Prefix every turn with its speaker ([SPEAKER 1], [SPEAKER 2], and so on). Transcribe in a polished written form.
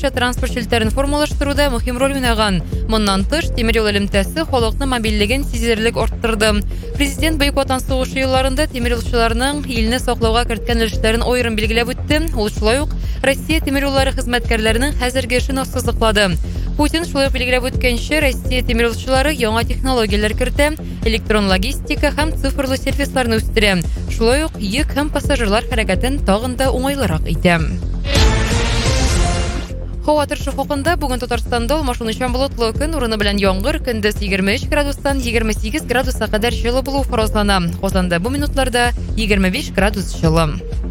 [SPEAKER 1] буенча транспорт шелтерен формалаштыруда мөһим роль уйнаган. Моннан тыш, тимер юл элемтәсе халыкның мобильлеген сизелерлек арттырды. Президент Бөек Ватан сугышы елларында тимер юлчыларның илне саклауга керткән өлешләрен аерым билгеләп үтте. Ул шулай ук Россия тимер юллары хезмәткәрләренең хәзерге эшен ассызыклады. Путин шулай ук билгеләп үткәнчә, Россия тимер юлчылары яңа технологияләр кертә, электрон логистика һәм цифрлы сервисларны үстерә. Шулай ук йөк һәм пассажирлар хәрәкәтен тагын да уңайлырак итә. Һава торышы хакында бүген Татарстанда алмашынучан болытлы көн урыны белән яңгыр, көндез 23 градустан 28 градуска кадәр җылы булу фаразлана. Казанда бу минутларда 25 градус җылы.